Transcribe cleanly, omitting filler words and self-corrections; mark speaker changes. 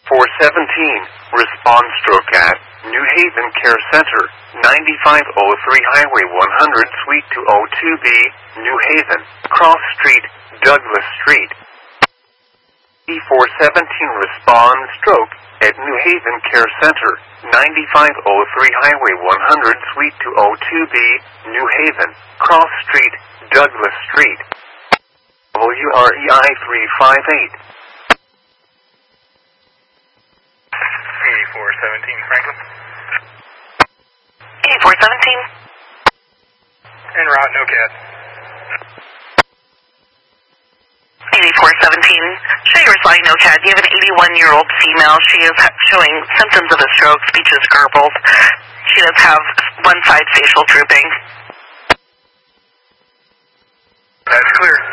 Speaker 1: 8417, respond stroke at New Haven Care Center, 9503 Highway 100 Suite 202B, New Haven, Cross Street, Douglas Street. 8417, respond stroke at New Haven Care Center, 9503 Highway 100 Suite 202B, New Haven, Cross Street, Douglas Street. WREI 358.
Speaker 2: 8417, Franklin.
Speaker 3: 8417.
Speaker 2: En route, no CAD.
Speaker 3: 8417. Show your slide, no CAD. You have an 81-year-old female. She is showing symptoms of a stroke, speech is garbled. She does have one side facial drooping.
Speaker 2: That's clear.